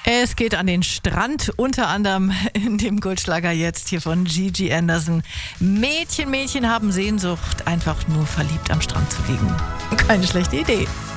Es geht an den Strand, unter anderem in dem Goldschlager jetzt hier von Gigi Anderson. Mädchen haben Sehnsucht, einfach nur verliebt am Strand zu liegen. Keine schlechte Idee.